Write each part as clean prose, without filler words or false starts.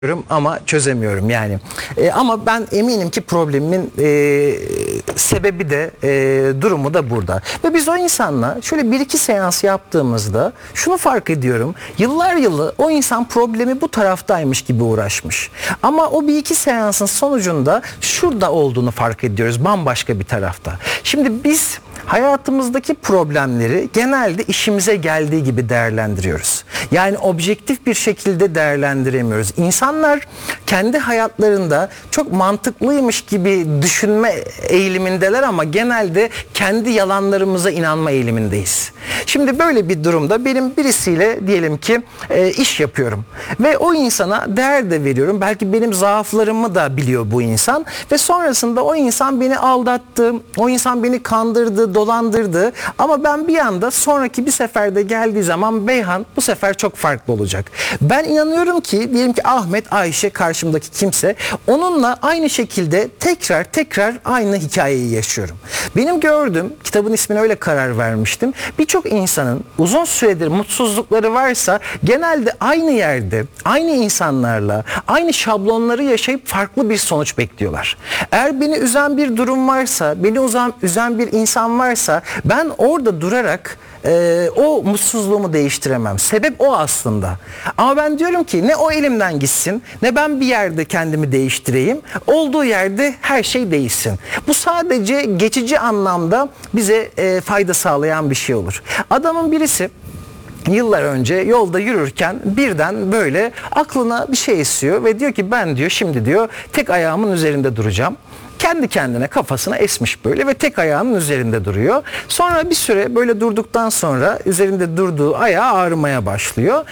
ama çözemiyorum yani. Ama ben eminim ki problemin sebebi de durumu da burada. Ve biz o insanla şöyle bir iki seans yaptığımızda şunu fark ediyorum. Yıllar yılı o insan problemi bu taraftaymış gibi uğraşmış. Ama o bir iki seansın sonucunda şurada olduğunu fark ediyoruz, bambaşka bir tarafta. Şimdi biz hayatımızdaki problemleri genelde işimize geldiği gibi değerlendiriyoruz. Yani objektif bir şekilde değerlendiremiyoruz. İnsanlar kendi hayatlarında çok mantıklıymış gibi düşünme eğilimindeler ama genelde kendi yalanlarımıza inanma eğilimindeyiz. Şimdi böyle bir durumda benim birisiyle diyelim ki iş yapıyorum ve o insana değer de veriyorum. Belki benim zaaflarımı da biliyor bu insan ve sonrasında o insan beni aldattı, o insan beni kandırdı, dolandırdı ama ben bir anda sonraki bir seferde geldiği zaman Beyhan bu sefer çok farklı olacak. Ben inanıyorum ki diyelim ki Ahmet, Ayşe karşımdaki kimse, onunla aynı şekilde tekrar aynı hikayeyi yaşıyorum. Benim gördüğüm, kitabın ismine öyle karar vermiştim. Birçok insanın uzun süredir mutsuzlukları varsa genelde aynı yerde, aynı insanlarla, aynı şablonları yaşayıp farklı bir sonuç bekliyorlar. Eğer beni üzen bir durum varsa, beni üzen bir insan varsa ben orada durarak o mutsuzluğumu değiştiremem. Sebep o aslında. Ama ben diyorum ki ne o elimden gitsin, ne ben bir yerde kendimi değiştireyim. Olduğu yerde her şey değişsin. Bu sadece geçici anlamda bize fayda sağlayan bir şey olur. Adamın birisi yıllar önce yolda yürürken birden böyle aklına bir şey esiyor ve diyor ki ben diyor şimdi diyor tek ayağımın üzerinde duracağım. Kendi kendine kafasına esmiş böyle ve tek ayağının üzerinde duruyor. Sonra bir süre böyle durduktan sonra üzerinde durduğu ayağı ağrımaya başlıyor.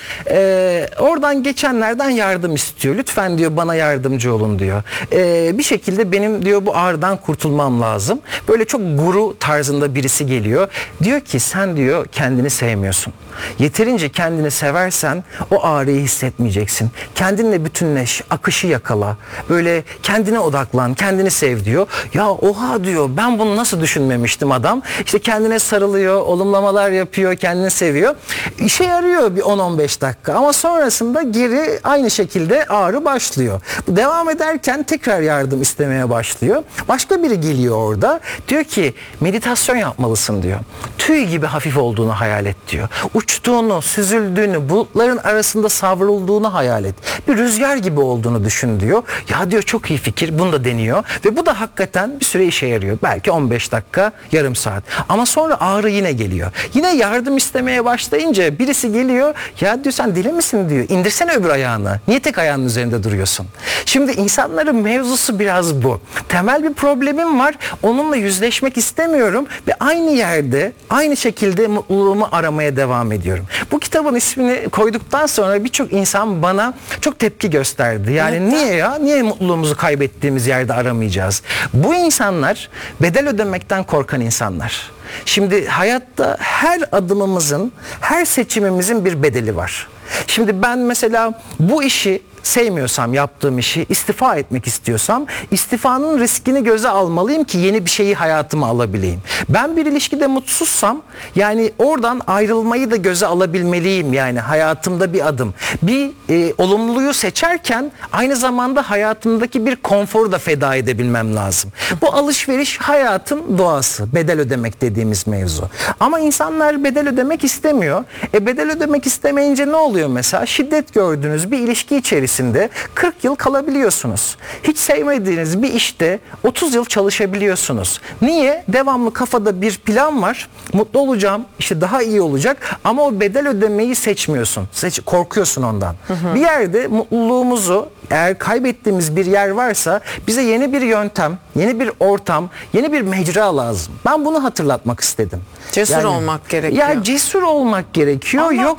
Oradan geçenlerden yardım istiyor. Lütfen diyor bana yardımcı olun diyor. Bir şekilde benim diyor bu ağrıdan kurtulmam lazım. Böyle çok guru tarzında birisi geliyor. Diyor ki sen diyor kendini sevmiyorsun. Yeterince kendini seversen o ağrıyı hissetmeyeceksin. Kendinle bütünleş, akışı yakala. Böyle kendine odaklan, kendini sev diyor. Ya oha diyor ben bunu nasıl düşünmemiştim adam. İşte kendine sarılıyor, olumlamalar yapıyor, kendini seviyor. İşe yarıyor bir 10-15 dakika ama sonrasında geri aynı şekilde ağrı başlıyor. Devam ederken tekrar yardım istemeye başlıyor. Başka biri geliyor orada. Diyor ki meditasyon yapmalısın diyor. Tüy gibi hafif olduğunu hayal et diyor. Uçtuğunu, süzüldüğünü, bulutların arasında savrulduğunu hayal et. Bir rüzgar gibi olduğunu düşün diyor. Ya diyor çok iyi fikir, bunu da deniyor ve bu da hakikaten bir süre işe yarıyor. Belki 15 dakika, yarım saat. Ama sonra ağrı yine geliyor. Yine yardım istemeye başlayınca birisi geliyor. Ya diyor sen deli misin diyor. İndirsene öbür ayağını. Niye tek ayağının üzerinde duruyorsun? Şimdi insanların mevzusu biraz bu. Temel bir problemim var. Onunla yüzleşmek istemiyorum ve aynı yerde, aynı şekilde mutluluğumu aramaya devam ediyorum. Bu kitabın ismini koyduktan sonra birçok insan bana çok tepki gösterdi. Yani niye ya? Niye mutluluğumuzu kaybettiğimiz yerde aramayacağız? Bu insanlar bedel ödemekten korkan insanlar. Şimdi hayatta her adımımızın, her seçimimizin bir bedeli var. Şimdi ben mesela bu işi sevmiyorsam, yaptığım işi istifa etmek istiyorsam istifanın riskini göze almalıyım ki yeni bir şeyi hayatıma alabileyim. Ben bir ilişkide mutsuzsam yani oradan ayrılmayı da göze alabilmeliyim, yani hayatımda bir adım. Bir olumluyu seçerken aynı zamanda hayatımdaki bir konforu da feda edebilmem lazım. Bu alışveriş hayatın doğası, bedel ödemek dediğimiz mevzu. Ama insanlar bedel ödemek istemiyor. Bedel ödemek istemeyince ne oluyor mesela? Şiddet gördüğünüz bir ilişki içerisinde 40 yıl kalabiliyorsunuz. Hiç sevmediğiniz bir işte 30 yıl çalışabiliyorsunuz. Niye? Devamlı kafada bir plan var. Mutlu olacağım, işte daha iyi olacak ama o bedel ödemeyi seçmiyorsun. Korkuyorsun ondan. Bir yerde mutluluğumuzu, eğer kaybettiğimiz bir yer varsa bize yeni bir yöntem, yeni bir ortam, yeni bir mecra lazım. Ben bunu hatırlatmak istedim. Cesur olmak gerekiyor. Ya cesur olmak gerekiyor. Ama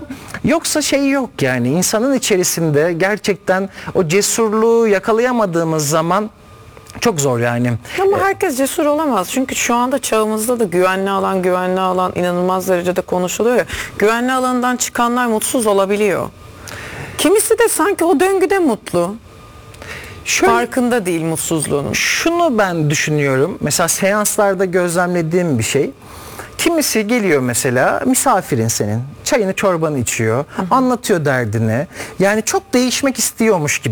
yoksa şey yok yani insanın içerisinde gerçekten o cesurluğu yakalayamadığımız zaman çok zor yani. Ama herkes cesur olamaz. Çünkü şu anda çağımızda da güvenli alan inanılmaz derecede konuşuluyor ya. Güvenli alandan çıkanlar mutsuz olabiliyor. Kimisi de sanki o döngüde mutlu. Farkında değil mutsuzluğunun. Şunu ben düşünüyorum. Mesela seanslarda gözlemlediğim bir şey. Kimisi geliyor mesela, misafirin senin, çayını çorbanı içiyor, anlatıyor derdini. Yani çok değişmek istiyormuş gibi.